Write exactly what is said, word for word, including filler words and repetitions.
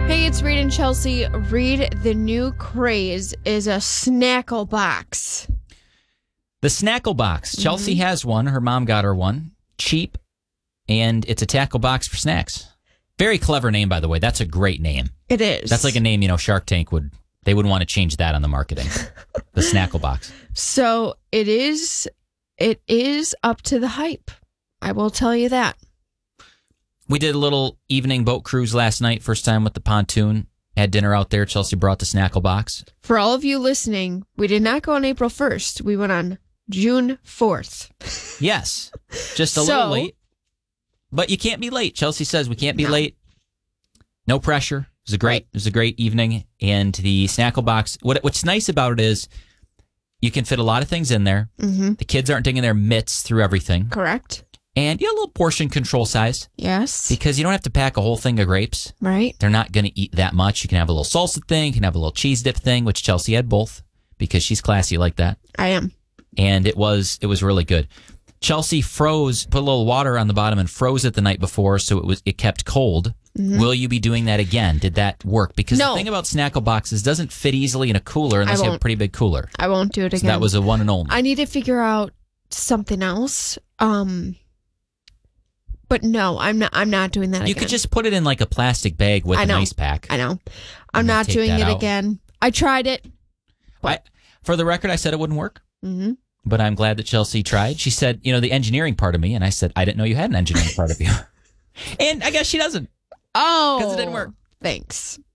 Hey, it's Reed and Chelsea. Reed, the new craze is a snackle box. The Snackle Box. Mm-hmm. Chelsea has one. Her mom got her one. Cheap. And it's a tackle box for snacks. Very clever name, by the way. That's a great name. It is. That's like a name, you know, Shark Tank would, they would want to change that on the marketing. The Snackle Box. So it is, it is up to the hype. I will tell you that. We did a little evening boat cruise last night. First time with the pontoon. Had dinner out there. Chelsea brought the Snackle Box. For all of you listening, we did not go on April first. We went on June fourth. Yes. Just a So- little late. But you can't be late. Chelsea says we can't be No. late. No pressure. It was a great, Right. it was a great evening. And the Snackle Box, what what's nice about it is you can fit a lot of things in there. Mm-hmm. The kids aren't digging their mitts through everything. Correct. And you have a little portion control size Yes. because you don't have to pack a whole thing of grapes. Right. They're not going to eat that much. You can have a little salsa thing. You can have a little cheese dip thing, which Chelsea had both because she's classy like that. I am. And it was it was really good. Chelsea froze, put a little water on the bottom and froze it the night before, so it was it kept cold. Mm-hmm. Will you be doing that again? Did that work? Because No. the thing about Snackle Boxes doesn't fit easily in a cooler unless I you have a won't. pretty big cooler. I won't do it So again. that was a one and only. I need to figure out something else. Um, but no, I'm not. I'm not doing that you again. could just put it in like a plastic bag with I an know. ice pack. I know. I'm And then not take doing that it out. again. I tried it. I, for the record, I said it wouldn't work. Mm-hmm. But I'm glad that Chelsea tried. She said, you know, the engineering part of me. And I said, I didn't know you had an engineering part of you. And I guess she doesn't. Oh, Because it didn't work. Thanks.